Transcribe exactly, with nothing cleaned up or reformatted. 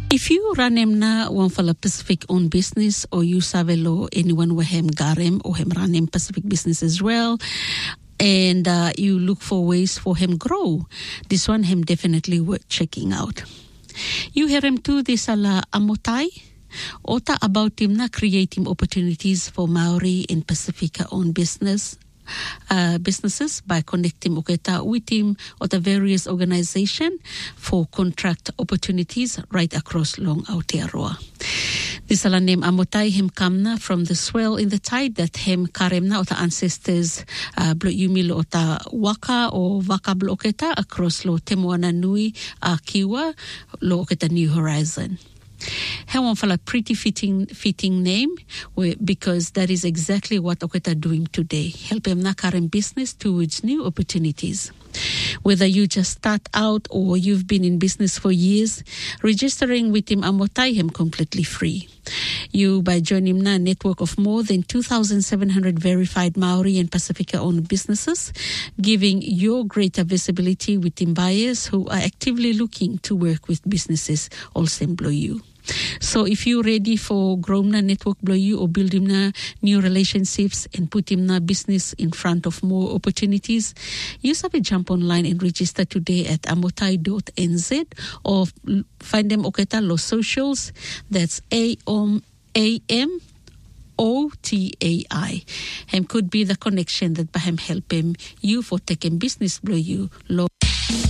If you run him na one for a Pacific owned business or you savelo anyone where him garem or him run him Pacific business as well, and uh, you look for ways for him grow, this one him definitely worth checking out. You hear him too this ala amotai, ota about him na creating opportunities for Maori in Pacifica owned business. Uh, businesses by connecting Oketa with him or the various organizations for contract opportunities right across Long Aotearoa. This ala name Amotai him kamna from the swell in the tide that him karemna or the ancestors uh, blo yumi lo ta waka or waka blo Oketa across lo Temoana Nui a Kiwa lo Oketa New Horizon. He won't a pretty fitting fitting name because that is exactly what Oketa doing today. Help him nakar in business towards new opportunities. Whether you just start out or you've been in business for years, registering with him Amotai him completely free. You by joining him a network of more than two thousand seven hundred verified Maori and Pacifica owned businesses, giving your greater visibility with him buyers who are actively looking to work with businesses also in Blow You. So if you're ready for growing a network Blow You or building na new relationships and putting na business in front of more opportunities, use up a jump online and register today at amotai dot n z or find them Oketa Los Socials. That's A M O T A I. Him could be the connection that by him help him you for taking business Blow You. Lo-